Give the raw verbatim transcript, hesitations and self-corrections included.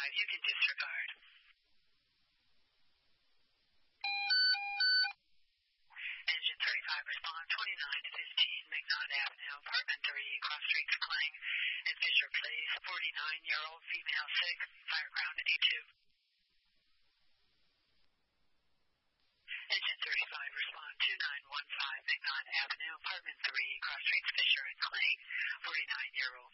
thirty-five, you can disregard. Engine thirty-five, respond twenty-nine fifteen, McNaught Avenue, apartment three, cross streets Kling and Fisher Place, forty-nine-year-old female sick, fireground A two. Engine thirty-five, respond two nine one five, McNaught Avenue, apartment three, cross streets Fisher and Kling, forty-nine-year-old